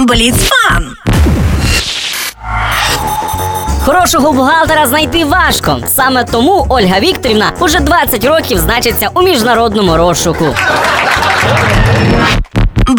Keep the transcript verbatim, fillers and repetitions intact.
Бліцфан. Хорошого бухгалтера знайти важко. Саме тому Ольга Вікторівна уже двадцять років значиться у міжнародному розшуку.